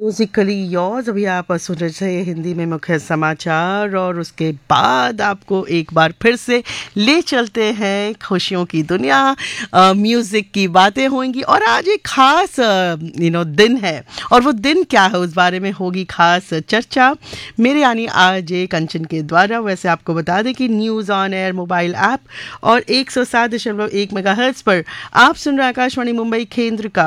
Musically yours अभी आप सुन रहे थे हिंदी में मुख्य समाचार और उसके बाद आपको एक बार फिर से ले चलते हैं खुशियों की दुनिया। म्यूजिक की बातें होंगी और आज एक खास दिन है और वो दिन क्या है उस बारे में होगी खास चर्चा मेरे यानी आज कंचन के द्वारा। वैसे आपको बता दें कि news on air mobile app और 107.1 मेगाहर्ट्ज पर आप सुन रहे आकाशवाणी मुंबई केंद्र का